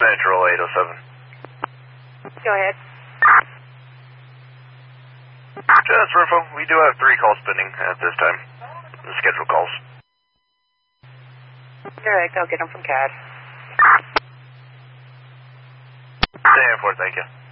Central 807. Go ahead. Just Rufo, we do have 3 calls pending at this time. The scheduled calls. Direct, I'll get them from CAD. 10-4, thank you.